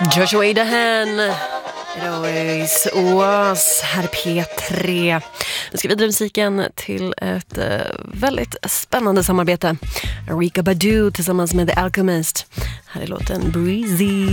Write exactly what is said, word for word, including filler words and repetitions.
Joshua Dahan, It Always Was, här är P tre. Nu ska vi vidare musiken till ett uh, väldigt spännande samarbete. Erykah Badu tillsammans med The Alchemist. Här är låten Breezy.